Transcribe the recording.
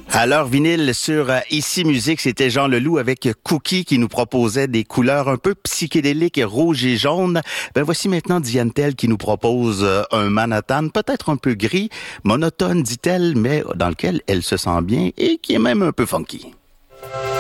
À l'heure vinyle sur Ici Musique, c'était Jean Leloup avec Cookie qui nous proposait des couleurs un peu psychédéliques, rouge et jaune. Ben voici maintenant Diane Tell qui nous propose un Manhattan peut-être un peu gris, monotone dit-elle, mais dans lequel elle se sent bien et qui est même un peu funky.